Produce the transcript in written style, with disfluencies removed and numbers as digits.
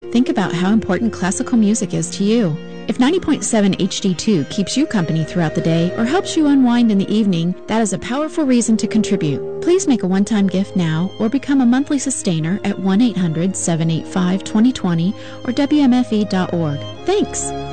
Think about how important classical music is to you. If 90.7 HD2 keeps you company throughout the day or helps you unwind in the evening, that is a powerful reason to contribute. Please make a one-time gift now or become a monthly sustainer at 1-800-785-2020 or WMFE.org. Thanks!